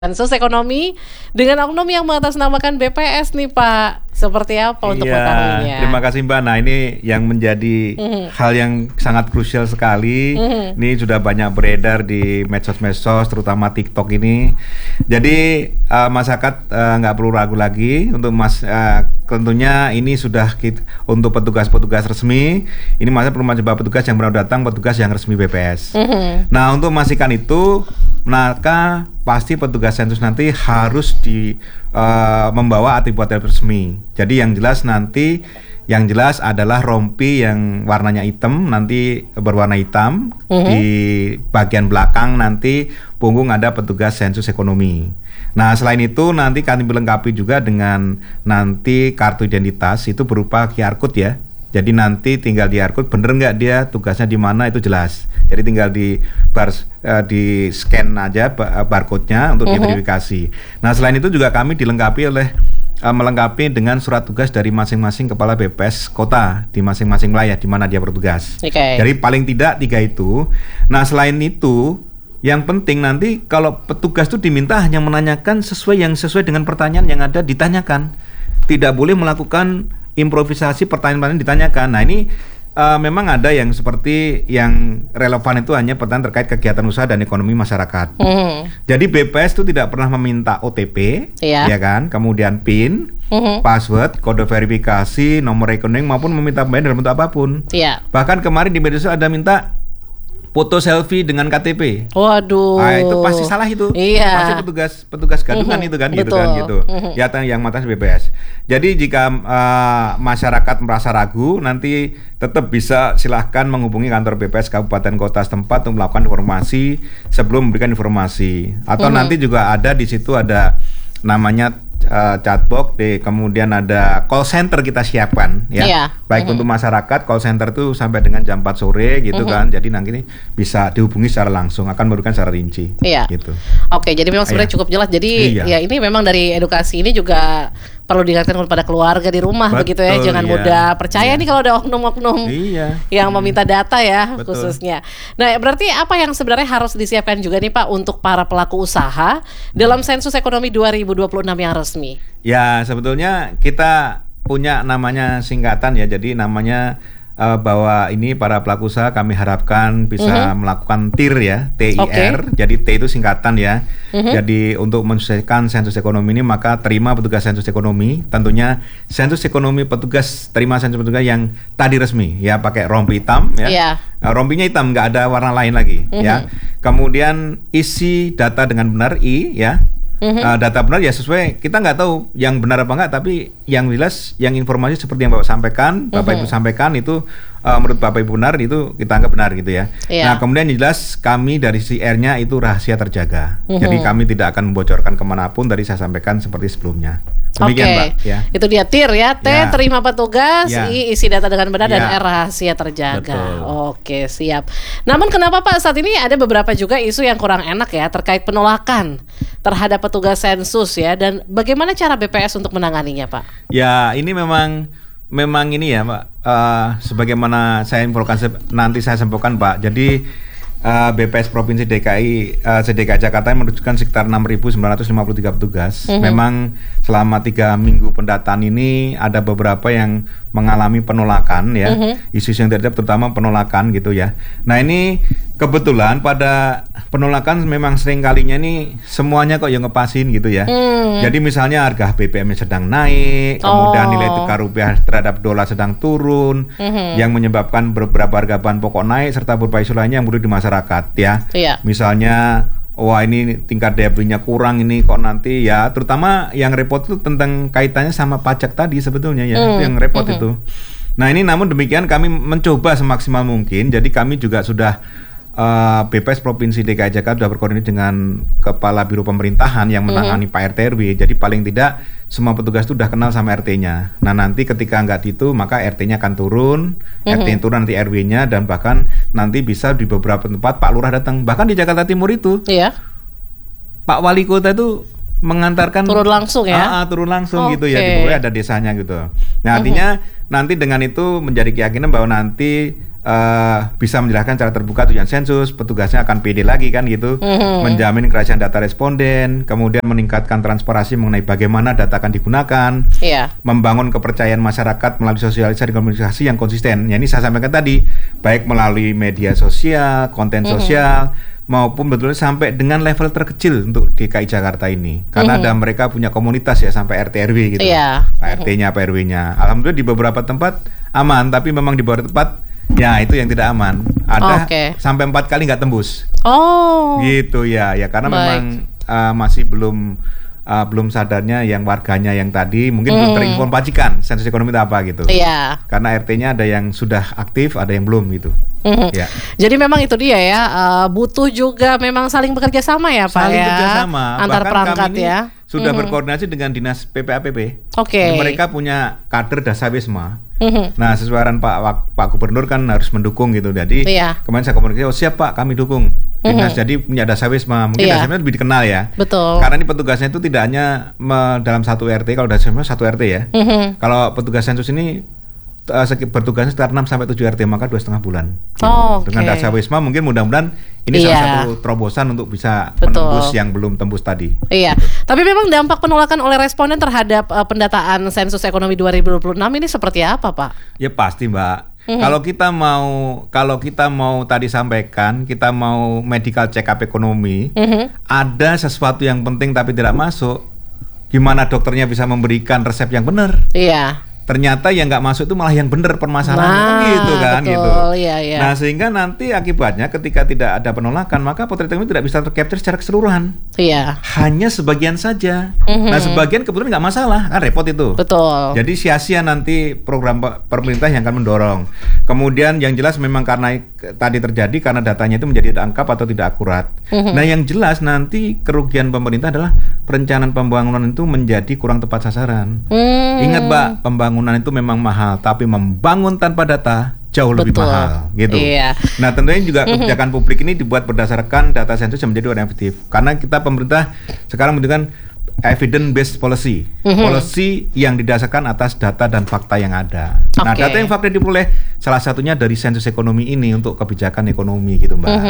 Sensus ekonomi dengan oknum yang mengatasnamakan BPS nih Pak. Seperti apa untuk mengetahuinya? Terima kasih Mbak. Nah ini yang menjadi hal yang sangat krusial sekali. Ini sudah banyak beredar di medsos-medsos, terutama TikTok ini. Jadi masyarakat nggak perlu ragu lagi untuk tentunya ini sudah untuk petugas-petugas resmi. Ini masih perlu mencoba petugas yang baru datang, petugas yang resmi BPS. Nah untuk memastikan itu, maka pasti petugas sensus nanti harus membawa atribut resmi. Jadi yang jelas adalah rompi yang warnanya hitam, nanti berwarna hitam. Di bagian belakang nanti punggung ada petugas sensus ekonomi. Nah selain itu nanti kami melengkapi juga dengan nanti kartu identitas itu berupa QR code ya. Jadi nanti tinggal di QR code bener nggak dia tugasnya di mana itu jelas. Jadi tinggal di scan aja barcode-nya untuk diverifikasi. Nah selain itu juga kami melengkapi dengan surat tugas dari masing-masing kepala BPS kota di masing-masing wilayah di mana dia bertugas. Jadi paling tidak 3 itu. Nah selain itu yang penting nanti kalau petugas itu diminta hanya menanyakan sesuai dengan pertanyaan yang ada ditanyakan. Tidak boleh melakukan improvisasi pertanyaan ditanyakan. Nah ini memang ada yang seperti yang relevan itu hanya pertanyaan terkait kegiatan usaha dan ekonomi masyarakat. Jadi BPS itu tidak pernah meminta OTP, ya kan, kemudian PIN, password, kode verifikasi, nomor rekening maupun meminta pembayaran dalam bentuk apapun. Bahkan kemarin di media sosial ada minta foto selfie dengan KTP. Waduh. Nah, itu pasti salah itu. Pasti petugas gadungan itu kan. Gitu. Ya yang mantan BPS. Jadi jika masyarakat merasa ragu, nanti tetap bisa silahkan menghubungi kantor BPS Kabupaten Kota setempat untuk melakukan informasi sebelum memberikan informasi. Atau nanti juga ada di situ ada namanya chatbox, kemudian ada call center kita siapkan ya. Baik untuk masyarakat, call center itu sampai dengan jam 4 sore gitu kan. Jadi nanti ini bisa dihubungi secara langsung, akan memberikan secara rinci gitu. Oke, jadi memang sebenarnya cukup jelas. Jadi ya ini memang dari edukasi ini juga perlu diingatkan kepada keluarga di rumah. Betul, begitu ya. Jangan mudah percaya nih kalau ada oknum-oknum yang meminta data ya. Khususnya. Nah, berarti apa yang sebenarnya harus disiapkan juga nih Pak untuk para pelaku usaha dalam sensus ekonomi 2026 yang resmi? Ya, sebetulnya kita punya namanya singkatan ya. Jadi namanya bahwa ini para pelaku usaha kami harapkan bisa melakukan TIR ya, TIR. Jadi T itu singkatan ya. Jadi untuk menyelesaikan sensus ekonomi ini maka terima petugas sensus ekonomi. Tentunya sensus ekonomi terima sensus petugas yang tadi resmi ya, pakai rompi hitam ya. Rompinya hitam, nggak ada warna lain lagi ya. Kemudian isi data dengan benar ya. Data benar ya sesuai, kita nggak tahu yang benar apa nggak, tapi yang jelas yang informasi seperti yang Bapak sampaikan, Bapak Ibu sampaikan itu menurut Bapak Ibu benar, itu kita anggap benar gitu ya. Nah kemudian jelas kami dari CR-nya itu rahasia terjaga. Jadi kami tidak akan membocorkan kemanapun, tadi saya sampaikan seperti sebelumnya. Demikian Mbak ya. Itu dia TIR ya, T terima petugas, I isi data dengan benar, dan R rahasia terjaga. Oke, siap. Namun kenapa Pak saat ini ada beberapa juga isu yang kurang enak ya terkait penolakan terhadap petugas sensus ya, dan bagaimana cara BPS untuk menanganinya Pak? Ya ini memang ini ya Pak, sebagaimana saya nanti saya sampaikan Pak. Jadi BPS Provinsi DKI Jakarta menunjukkan sekitar 6.953 petugas. Memang selama 3 minggu pendataan ini ada beberapa yang mengalami penolakan ya, isu yang terutama penolakan gitu ya. Nah ini kebetulan pada penolakan memang sering kalinya ini semuanya kok yang ngepasin gitu ya. Jadi misalnya harga BBM sedang naik, kemudian nilai tukar rupiah terhadap dolar sedang turun, yang menyebabkan beberapa harga bahan pokok naik serta beberapa isu lainnya yang muncul di masyarakat ya. Misalnya wah ini tingkat daya belinya kurang ini kok nanti ya, terutama yang repot itu tentang kaitannya sama pajak tadi sebetulnya ya, itu yang repot itu. Nah ini namun demikian kami mencoba semaksimal mungkin, jadi kami juga sudah BPS Provinsi DKI Jakarta sudah berkoordinasi dengan Kepala Biro Pemerintahan yang menangani Pak RT RW. Jadi paling tidak semua petugas itu sudah kenal sama RT-nya. Nah nanti ketika nggak itu maka RT-nya akan turun, RT-nya turun nanti RW-nya, dan bahkan nanti bisa di beberapa tempat Pak Lurah datang. Bahkan di Jakarta Timur itu Pak Wali Kota itu mengantarkan turun langsung ya, turun langsung gitu ya, di bawah ada desanya gitu. Nah artinya nanti dengan itu menjadi keyakinan bahwa nanti bisa menjelaskan secara terbuka tujuan sensus, petugasnya akan pede lagi kan gitu, menjamin kerahasiaan data responden, kemudian meningkatkan transparansi mengenai bagaimana data akan digunakan, membangun kepercayaan masyarakat melalui sosialisasi dan komunikasi yang konsisten. Ya ini saya sampaikan tadi, baik melalui media sosial, konten sosial, maupun betulnya sampai dengan level terkecil untuk DKI Jakarta ini, karena ada mereka punya komunitas ya sampai RT RW gitu, Pak RT-nya, Pak RW-nya. Alhamdulillah di beberapa tempat aman, tapi memang di beberapa tempat ya itu yang tidak aman. Ada sampai 4 kali nggak tembus. Gitu ya, karena memang masih belum sadarnya yang warganya yang tadi mungkin belum terinformasikan sensus ekonomi itu apa gitu. Karena RT-nya ada yang sudah aktif, ada yang belum gitu. Jadi memang itu dia ya, butuh juga memang saling bekerja sama ya Pak, saling bekerja sama antar perangkat ya. Sudah berkoordinasi dengan dinas PPAPP. Mereka punya kader Dasawisma. Nah, sesuai arahan Pak Gubernur kan harus mendukung gitu. Jadi kemarin saya komunikasi, siap Pak, kami dukung. Dinas jadi punya Dasawisma. Mungkin Dasawisma lebih dikenal ya. Betul. Karena ini petugasnya itu tidak hanya dalam satu RT, kalau Dasawisma satu RT ya. Kalau petugas sensus ini bertugasnya sekitar 6-7 RT, maka 2,5 bulan. Dengan Dasawisma mungkin mudah-mudahan ini salah satu terobosan untuk bisa menembus yang belum tembus tadi. Tapi memang dampak penolakan oleh responden terhadap pendataan sensus ekonomi 2026 ini seperti apa Pak? Ya pasti Mbak. Kalau kita mau tadi sampaikan, kita mau medical check up ekonomi, ada sesuatu yang penting tapi tidak masuk, gimana dokternya bisa memberikan resep yang benar? Ternyata yang nggak masuk itu malah yang benar permasalahannya gitu kan, betul, gitu. Nah sehingga nanti akibatnya ketika tidak ada penolakan maka potret ekonomi tidak bisa tercapture secara keseluruhan. Hanya sebagian saja. Nah sebagian kebetulan nggak masalah, kan repot itu. Betul. Jadi sia-sia nanti program pemerintah yang akan mendorong. Kemudian yang jelas memang karena tadi terjadi karena datanya itu menjadi tidak lengkap atau tidak akurat. Nah yang jelas nanti kerugian pemerintah adalah perencanaan pembangunan itu menjadi kurang tepat sasaran. Ingat Mbak, pembangunan itu memang mahal, tapi membangun tanpa data jauh lebih mahal gitu. Nah tentunya juga kebijakan publik ini dibuat berdasarkan data sensus yang menjadi orang efektif. Karena kita pemerintah sekarang membutuhkan evidence based policy, policy yang didasarkan atas data dan fakta yang ada. Nah data yang fakta diperoleh salah satunya dari sensus ekonomi ini untuk kebijakan ekonomi gitu Mbak.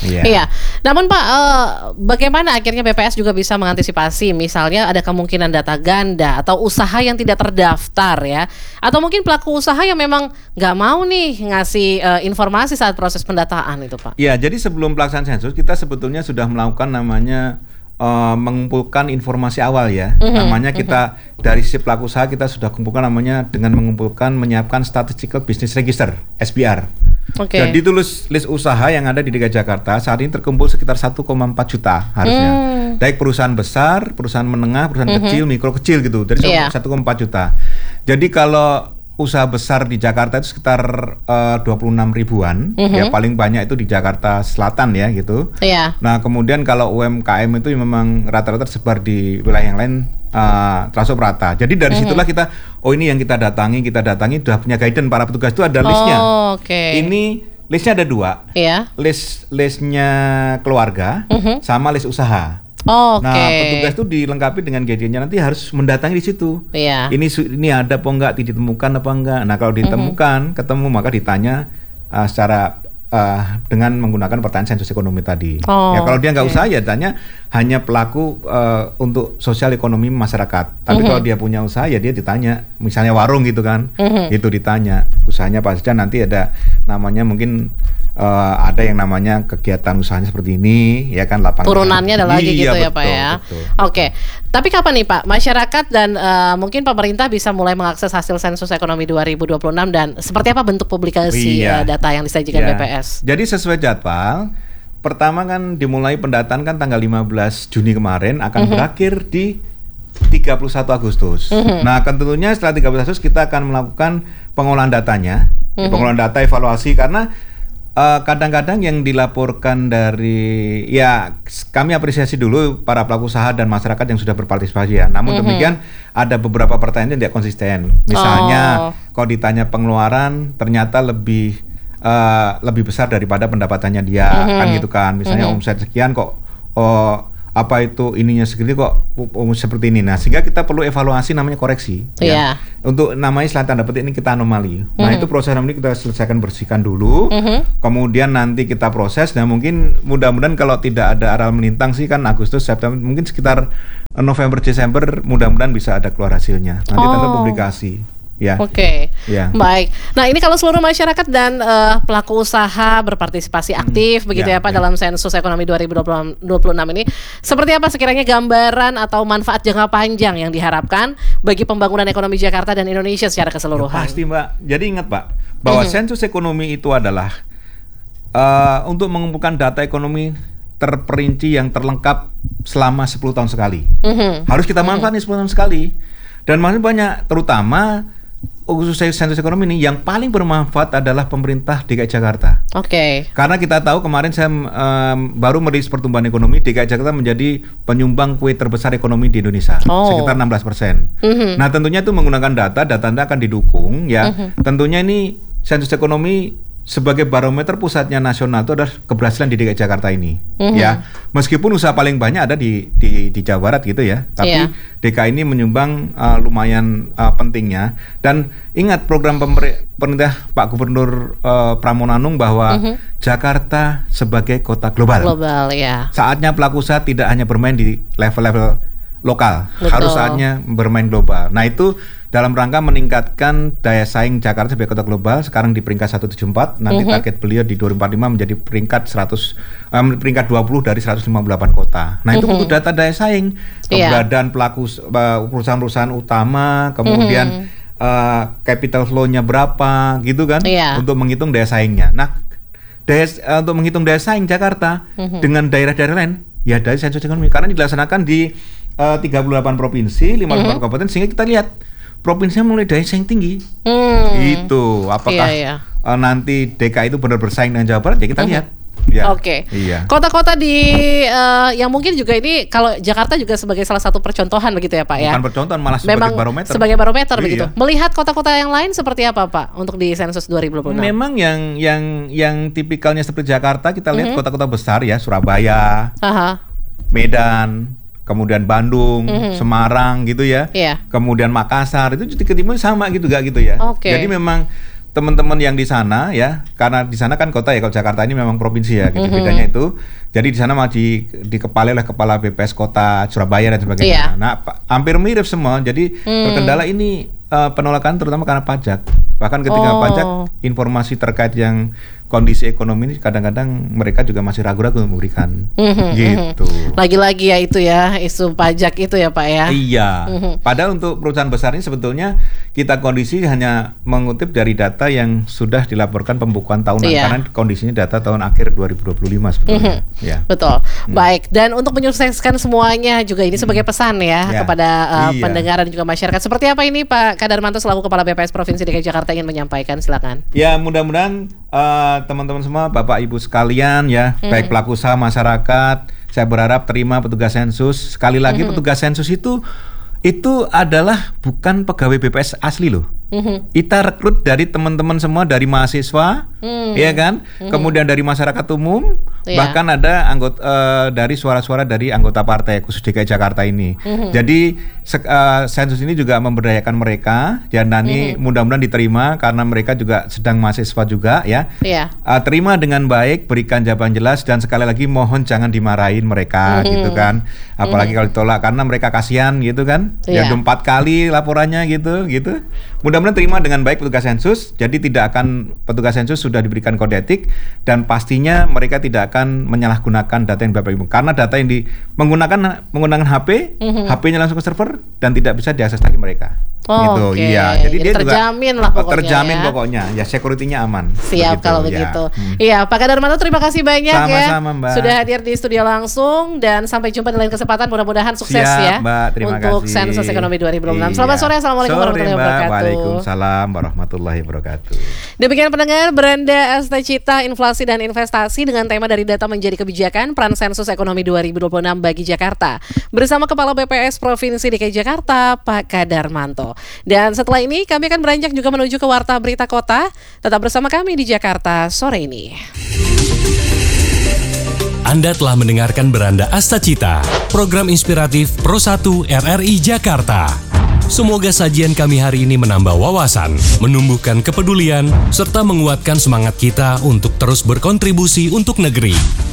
Namun Pak, bagaimana akhirnya BPS juga bisa mengantisipasi misalnya ada kemungkinan data ganda atau usaha yang tidak terdaftar ya, atau mungkin pelaku usaha yang memang nggak mau nih ngasih informasi saat proses pendataan itu Pak? Ya, jadi sebelum pelaksanaan sensus kita sebetulnya sudah melakukan namanya mengumpulkan informasi awal ya. Namanya kita dari sisi pelaku usaha kita sudah kumpulkan namanya dengan menyiapkan Statistical Business Register (SBR). Jadi itu list usaha yang ada di DKI Jakarta saat ini terkumpul sekitar 1,4 juta harusnya. Baik perusahaan besar, perusahaan menengah, perusahaan kecil, mikro kecil gitu. Dari 1,4 juta. Jadi kalau usaha besar di Jakarta itu sekitar 26 ribuan, ya paling banyak itu di Jakarta Selatan ya gitu. Nah kemudian kalau UMKM itu memang rata-rata tersebar di wilayah yang lain termasuk rata. Jadi dari situlah kita, ini yang kita datangi sudah punya guidance para petugas itu ada listnya. Ini listnya ada 2, listnya keluarga sama list usaha. Nah, petugas itu dilengkapi dengan gadgetnya, nanti harus mendatangi di situ. Ini ada apa enggak, ditemukan apa enggak. Nah, kalau ditemukan, ketemu maka ditanya secara dengan menggunakan pertanyaan sensus ekonomi tadi. Ya kalau dia nggak usaha ya tanya hanya pelaku untuk sosial ekonomi masyarakat. Tapi kalau dia punya usaha ya dia ditanya, misalnya warung gitu kan, itu ditanya usahanya apa saja. Nanti ada namanya mungkin ada yang namanya kegiatan usahanya seperti ini, ya kan, lapangan. Turunannya ada lagi gitu ya Pak ya. Oke. Tapi kapan nih Pak masyarakat dan mungkin pemerintah bisa mulai mengakses hasil sensus ekonomi 2026 dan seperti apa bentuk publikasi data yang disajikan BPS? Jadi sesuai jadwal, pertama kan dimulai pendataan kan tanggal 15 Juni kemarin, akan berakhir di 31 Agustus. Nah, tentunya setelah 31 Agustus kita akan melakukan pengolahan datanya, pengolahan data, evaluasi, karena kadang-kadang yang dilaporkan dari, ya kami apresiasi dulu para pelaku usaha dan masyarakat yang sudah berpartisipasi ya. Namun demikian ada beberapa pertanyaan yang tidak konsisten. Misalnya kalau ditanya pengeluaran ternyata lebih besar daripada pendapatannya dia, kan gitu kan. Misalnya omset sekian kok apa itu ininya segini kok seperti ini. Nah, sehingga kita perlu evaluasi namanya koreksi. Ya. Untuk namanya istilah tanda petik ini kita anomali. Nah, itu proses ini kita selesaikan, bersihkan dulu. Kemudian nanti kita proses. Nah, mungkin mudah-mudahan kalau tidak ada aral melintang sih kan Agustus, September, mungkin sekitar November, Desember mudah-mudahan bisa ada keluar hasilnya. Nanti tentu publikasi. Ya. Oke. Ya. Baik. Nah, ini kalau seluruh masyarakat dan pelaku usaha berpartisipasi aktif begitu ya Pak dalam sensus ekonomi 2026 ini, seperti apa sekiranya gambaran atau manfaat jangka panjang yang diharapkan bagi pembangunan ekonomi Jakarta dan Indonesia secara keseluruhan? Ya, pasti Mbak. Jadi ingat Pak, bahwa sensus ekonomi itu adalah untuk mengumpulkan data ekonomi terperinci yang terlengkap selama 10 tahun sekali. Harus kita manfaatkan 10 tahun sekali. Dan masih banyak, terutama khusus sensus ekonomi ini yang paling bermanfaat adalah pemerintah DKI Jakarta. Karena kita tahu kemarin saya baru merilis pertumbuhan ekonomi, DKI Jakarta menjadi penyumbang kue terbesar ekonomi di Indonesia, sekitar 16%. Nah, tentunya itu menggunakan data akan didukung ya. Tentunya ini sensus ekonomi sebagai barometer pusatnya nasional itu adalah keberhasilan di DKI Jakarta ini, ya. Meskipun usaha paling banyak ada di Jawa Barat gitu ya, tapi DKI ini menyumbang lumayan pentingnya. Dan ingat program pemerintah Pak Gubernur Pramonanung bahwa Jakarta sebagai kota global. Saatnya pelaku usaha tidak hanya bermain di level-level lokal, harus saatnya bermain global. Nah, itu dalam rangka meningkatkan daya saing Jakarta sebagai kota global, sekarang di peringkat 174, nanti target beliau di 2045 menjadi peringkat 20 dari 158 kota. Nah, itu untuk data daya saing, keberadaan pelaku perusahaan-perusahaan utama, kemudian capital flow-nya berapa gitu kan, untuk menghitung daya saingnya. Nah, untuk menghitung daya saing Jakarta dengan daerah-daerah lain, ya dari sensus ekonomi, karena dilaksanakan di 38 provinsi, 54 kabupaten, sehingga kita lihat provinsinya mulai daya saing tinggi. Gitu. Apakah nanti DKI itu benar bersaing dengan Jawa Barat? Ya kita lihat. Ya. Kota-kota di yang mungkin juga ini kalau Jakarta juga sebagai salah satu percontohan begitu ya Pak ya. Bukan percontohan, malah sebagai barometer. Sebagai barometer begitu. Melihat kota-kota yang lain seperti apa Pak untuk di sensus 2026? Memang yang tipikalnya seperti Jakarta, kita lihat kota-kota besar ya, Surabaya, Medan, kemudian Bandung, Semarang gitu ya, kemudian Makassar, itu ketimnya sama gitu gak gitu ya. Jadi memang teman-teman yang di sana ya, karena di sana kan kota ya, kalau Jakarta ini memang provinsi ya, gitu bedanya itu. Jadi di sana masih dikepalai oleh kepala BPS kota Surabaya dan sebagainya. Nah, hampir mirip semua. Jadi terkendala ini penolakan terutama karena pajak. Bahkan ketika pajak, informasi terkait yang kondisi ekonomi ini kadang-kadang mereka juga masih ragu-ragu memberikan. Gitu. Lagi-lagi ya itu ya, isu pajak itu ya Pak ya. Iya. Padahal untuk perusahaan besar ini sebetulnya kita kondisi hanya mengutip dari data yang sudah dilaporkan pembukuan tahunan, karena kondisinya data tahun akhir 2025 sebetulnya. Betul. Baik, dan untuk menyukseskan semuanya juga ini sebagai pesan ya kepada pendengar dan juga masyarakat. Seperti apa ini Pak Kadarmanto selaku Kepala BPS Provinsi DKI Jakarta ingin menyampaikan, silakan. Ya, mudah-mudahan teman-teman semua, Bapak Ibu sekalian ya, baik pelaku usaha, masyarakat, saya berharap terima petugas sensus. Sekali lagi petugas sensus itu adalah bukan pegawai BPS asli loh. Kita rekrut dari teman-teman semua, dari mahasiswa, ya kan, kemudian dari masyarakat umum, bahkan ada anggota dari suara-suara dari anggota partai khusus DKI Jakarta ini. Jadi sensus ini juga memberdayakan mereka, dan nanti mudah-mudahan diterima karena mereka juga sedang mahasiswa juga ya. Terima dengan baik, berikan jawaban jelas, dan sekali lagi mohon jangan dimarahin mereka gitu kan. Apalagi kalau ditolak karena mereka kasihan gitu kan. Ya 4 kali laporannya gitu. Mudah-mudahan terima dengan baik petugas sensus. Jadi petugas sensus sudah diberikan kode etik, dan pastinya mereka tidak akan menyalahgunakan data yang Bapak Ibu, karena data yang menggunakan HP, HP-nya langsung ke server dan tidak bisa diakses lagi mereka. Gitu. Iya, jadi dia terjamin juga lah pokoknya. Terjamin pokoknya. Ya, security-nya aman. Siap begitu, kalau begitu. Iya, Pak Kadarmanto terima kasih banyak. Sama-sama, Mbak. Sudah hadir di studio langsung, dan sampai jumpa di lain kesempatan. Mudah-mudahan sukses. Siap, ya Mbak. Terima untuk kasih. sensus ekonomi 2026. Selamat sore. Assalamualaikum warahmatullahi wabarakatuh. Waalaikumsalam warahmatullahi wabarakatuh. Demikian pendengar, Beranda Asta Cita, inflasi dan investasi dengan tema dari data menjadi kebijakan, peran sensus ekonomi 2026 bagi Jakarta. Bersama Kepala BPS Provinsi DKI Jakarta, Pak Kadarmanto. Dan setelah ini kami akan beranjak juga menuju ke Warta Berita Kota. Tetap bersama kami di Jakarta sore ini. Anda telah mendengarkan Beranda Astacita, program inspiratif Pro 1 RRI Jakarta. Semoga sajian kami hari ini menambah wawasan, menumbuhkan kepedulian, serta menguatkan semangat kita untuk terus berkontribusi untuk negeri.